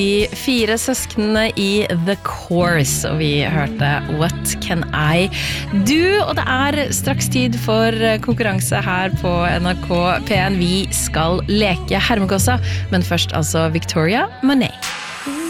De 4 søsknene i The Course, og vi hørte What Can I Do? Og det straks tid for konkurranse her på NRK P1. Vi skal leke Hermegåsa, men først altså Victoria Monet.